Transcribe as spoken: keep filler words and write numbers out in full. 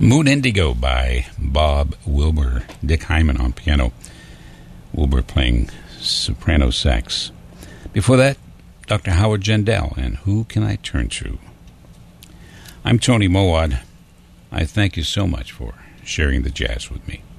Moon Indigo by Bob Wilber. Dick Hyman on piano. Wilber playing soprano sax. Before that, Doctor Howard Jandell and Who Can I Turn To? I'm Tony Mowat. I thank you so much for sharing the jazz with me.